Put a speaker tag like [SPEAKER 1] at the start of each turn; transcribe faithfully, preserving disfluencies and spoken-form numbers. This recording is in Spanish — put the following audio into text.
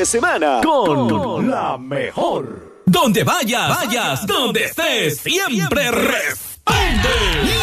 [SPEAKER 1] de semana con, con la mejor.
[SPEAKER 2] Donde vayas, vayas, donde estés, siempre responde.